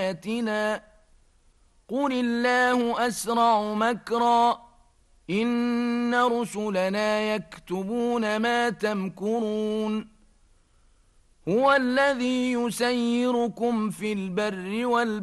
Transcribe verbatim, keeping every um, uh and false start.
بآياتنا قل الله أسرع مكرا إن رسلنا يكتبون ما تمكرون هو الذي يسيركم في البر والبحر